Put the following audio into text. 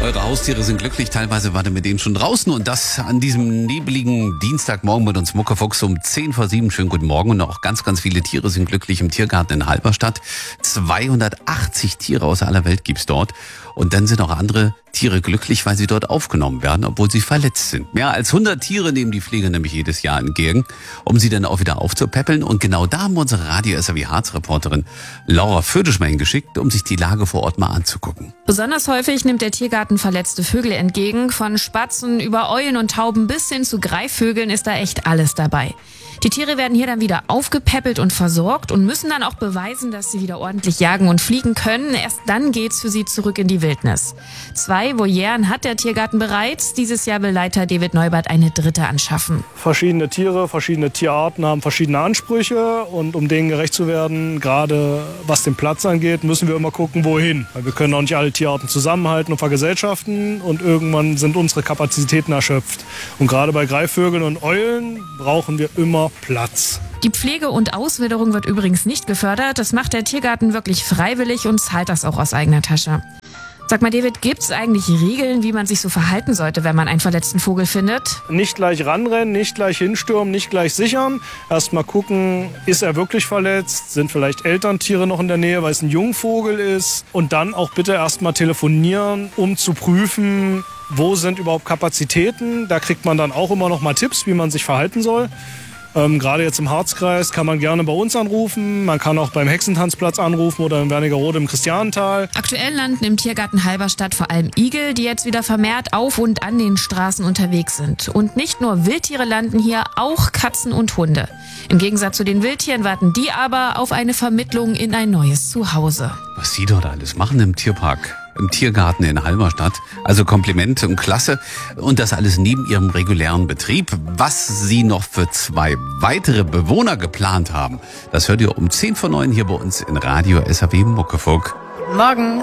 eure Haustiere sind glücklich. Teilweise wart ihr mit denen schon draußen. Und das an diesem nebligen Dienstagmorgen mit uns Muckefuchs um 6:50. Schönen guten Morgen. Und auch ganz, ganz viele Tiere sind glücklich im Tiergarten in Halberstadt. 280 Tiere aus aller Welt gibt's dort. Und dann sind auch andere Tiere glücklich, weil sie dort aufgenommen werden, obwohl sie verletzt sind. Mehr als 100 Tiere nehmen die Pflege nämlich jedes Jahr entgegen, um sie dann auch wieder aufzupäppeln. Und genau da haben wir unsere Radio-SAW-Harz-Reporterin Laura Födisch mal hingeschickt, um sich die Lage vor Ort mal anzugucken. Besonders häufig nimmt der Tiergarten verletzte Vögel entgegen. Von Spatzen über Eulen und Tauben bis hin zu Greifvögeln ist da echt alles dabei. Die Tiere werden hier dann wieder aufgepäppelt und versorgt und müssen dann auch beweisen, dass sie wieder ordentlich jagen und fliegen können. Erst dann geht's für sie zurück in die Wildnis. 2 Volieren hat der Tiergarten bereits. Dieses Jahr will Leiter David Neubert eine dritte anschaffen. Verschiedene Tiere, verschiedene Tierarten haben verschiedene Ansprüche. Und um denen gerecht zu werden, gerade was den Platz angeht, müssen wir immer gucken, wohin. Weil wir können auch nicht alle Tierarten zusammenhalten und vergesellschaften. Und irgendwann sind unsere Kapazitäten erschöpft. Und gerade bei Greifvögeln und Eulen brauchen wir immer Platz. Die Pflege und Auswilderung wird übrigens nicht gefördert. Das macht der Tiergarten wirklich freiwillig und zahlt das auch aus eigener Tasche. Sag mal, David, gibt es eigentlich Regeln, wie man sich so verhalten sollte, wenn man einen verletzten Vogel findet? Nicht gleich ranrennen, nicht gleich hinstürmen, nicht gleich sichern. Erst mal gucken, ist er wirklich verletzt? Sind vielleicht Elterntiere noch in der Nähe, weil es ein Jungvogel ist? Und dann auch bitte erst mal telefonieren, um zu prüfen, wo sind überhaupt Kapazitäten. Da kriegt man dann auch immer noch mal Tipps, wie man sich verhalten soll. Gerade jetzt im Harzkreis kann man gerne bei uns anrufen. Man kann auch beim Hexentanzplatz anrufen oder in Wernigerode im Christianental. Aktuell landen im Tiergarten Halberstadt vor allem Igel, die jetzt wieder vermehrt auf und an den Straßen unterwegs sind. Und nicht nur Wildtiere landen hier, auch Katzen und Hunde. Im Gegensatz zu den Wildtieren warten die aber auf eine Vermittlung in ein neues Zuhause. Was Sie dort alles machen im Tierpark, im Tiergarten in Halberstadt. Also Komplimente und klasse. Und das alles neben Ihrem regulären Betrieb. Was Sie noch für 2 weitere Bewohner geplant haben, das hört ihr um 10 vor 9 hier bei uns in Radio SAW Muckefuck. Morgen.